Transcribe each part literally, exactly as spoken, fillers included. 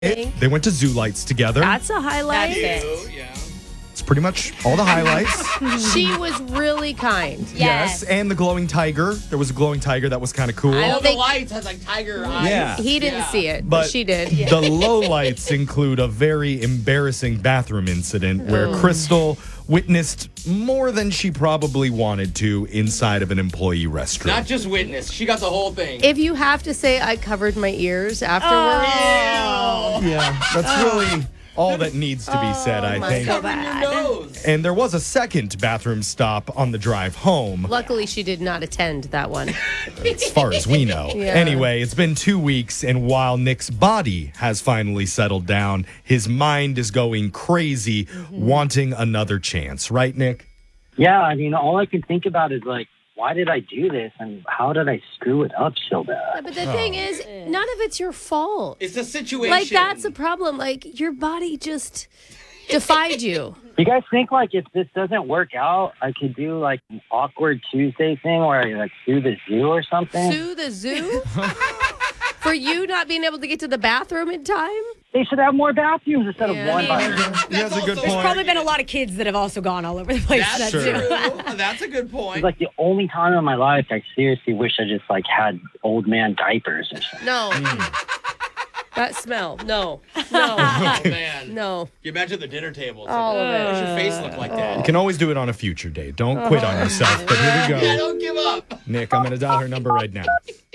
It, they went to Zoo Lights together. That's a highlight. That's it. Yeah. It's pretty much all the highlights. She was really kind. Yes, and the glowing tiger. There was a glowing tiger that was kind of cool. I All don't the think- lights has like tiger eyes. Yeah. He didn't Yeah. see it, but, But she did. the low lights include a very embarrassing bathroom incident where Oh. Crystal witnessed more than she probably wanted to inside of an employee restroom. Not just witness. She got the whole thing. If you have to say I covered my ears afterwards, yeah, that's really all that needs to be said, I my think. God. Covering your nose. And there was a second bathroom stop on the drive home. luckily she did not attend that one. As far as we know. Yeah. Anyway, it's been two weeks, and while Nick's body has finally settled down, his mind is going crazy, Mm-hmm. wanting another chance. Right, Nick? Yeah, I mean, all I can think about is like, why did I do this, and how did I screw it up so bad? But the thing is, none of it's your fault. It's a situation. Like, that's a problem. Like, your body just defied you. You guys think like if this doesn't work out, I could do like an awkward Tuesday thing where I like sue the zoo or something? Sue the zoo? For you not being able to get to the bathroom in time? They should have more bathrooms instead Yeah. of one. Yeah. bathroom. That's a good also- point. Probably been a lot of kids that have also gone all over the place. That's Sure. true. That's a good It's point. like the only time in my life I seriously wish I just like had old man diapers or something. No. That smell. No. No. Oh, man. No. You imagine the dinner table. It's All like, of it. What's your face look like You that? can always do it on a future date. Don't quit on yourself. But here we Yeah, go. don't give up. Nick, I'm going to dial her number right now.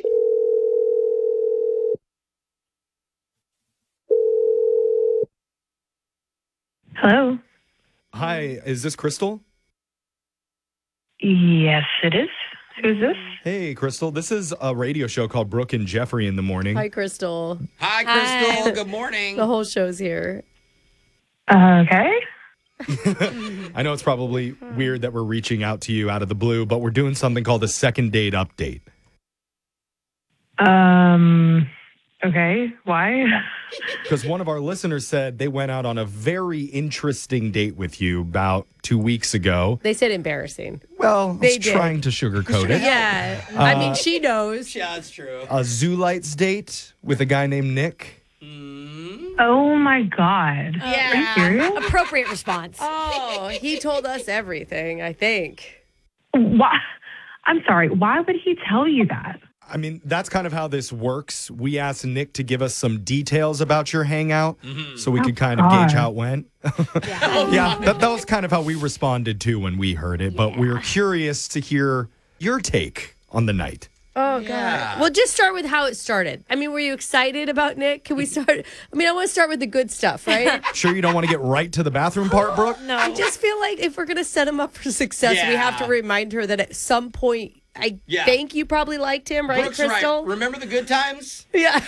Hello. Hi, is this Crystal? Yes, it is. Who's this? Hey, Crystal. This is a radio show called Brooke and Jeffrey in the morning. Hi, Crystal. Hi, Crystal. Good morning. The whole show's here. Okay. I know it's probably weird that we're reaching out to you out of the blue, but we're doing something called a second date update. Um. Okay. Why? Because one of our listeners said they went out on a very interesting date with you about two weeks ago. They said embarrassing. Well, I They was did. trying to sugarcoat it. Yeah. I Uh, mean, she knows. Yeah, that's true. A Zoo Lights date with a guy named Nick. Oh my God. Are you Yeah. serious? Appropriate response. Oh, he told us everything, I think. Why? I'm sorry. Why would he tell you that? I mean, that's kind of how this works. We asked Nick to give us some details about your hangout so we could kind of God. gauge how it went. yeah, that, that was kind of how we responded to when we heard it, but we were curious to hear your take on the night. Oh, Yeah. God. Well, just start with how it started. I mean, were you excited about Nick? Can we start? I mean, I want to start with the good stuff, right? Sure you don't want to get right to the bathroom part, Brooke? No. I just feel like if we're going to set him up for success, we have to Yeah. remind her that at some point, I Yeah. think you probably liked him, right, Brooke's Crystal? right. Remember the good times? Yeah.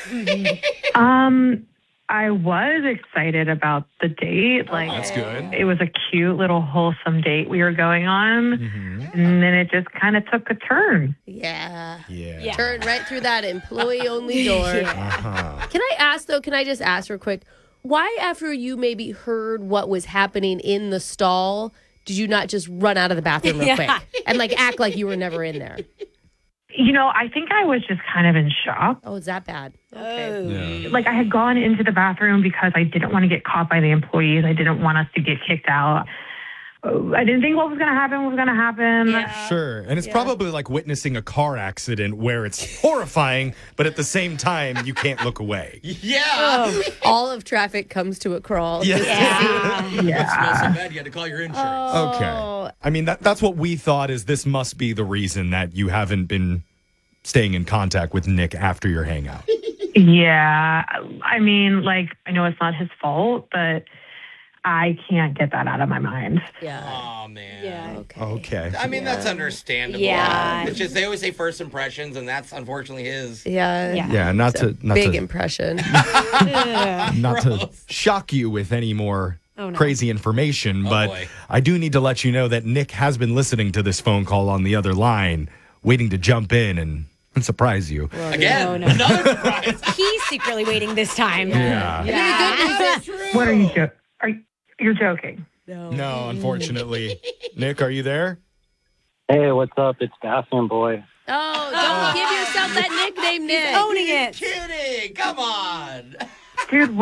Um. I was excited about the date. Like, That's good. it was a cute little wholesome date we were going on, and then it just kind of took a turn. Yeah. Yeah. Yeah. Turn right through that employee only door. Uh-huh. Can I ask, though, can I just ask real quick, why, after you maybe heard what was happening in the stall, did you not just run out of the bathroom real Yeah. quick and like act like you were never in there? You know, I think I was just kind of in shock. Oh, is that bad? Okay. Yeah. Like, I had gone into the bathroom because I didn't want to get caught by the employees. I didn't want us to get kicked out. Uh, I didn't think what was going to happen was going to happen. Sure. And it's probably like witnessing a car accident where it's horrifying, but at the same time, you can't look away. Yeah. All of traffic comes to a crawl. Yeah. Yeah. It smells so Yeah. bad you had to call your insurance. Oh. Okay. I mean, that that's what we thought is this must be the reason that you haven't been staying in contact with Nick after your hangout. Yeah. I mean, like, I know it's not his fault, but I can't get that out of my mind. Yeah. Oh, man. Yeah. Okay. Okay. I mean, that's understandable. Yeah. It's just they always say first impressions, and that's unfortunately his. Yeah. Yeah. Yeah, not to not Big to impression. not to Gross. shock you with any more Oh, no. crazy information, Oh, but boy. I do need to let you know that Nick has been listening to this phone call on the other line, waiting to jump in and, and surprise you. Again, no, no. another surprise. He's secretly waiting this time. Yeah. That's true. What are you jo- Are you, you're joking? No, unfortunately. Nick, are you there? Hey, what's up? It's Bathroom Boy. Oh, don't give yourself that nickname, Nick. Owning it. Kidding. Come on. dude,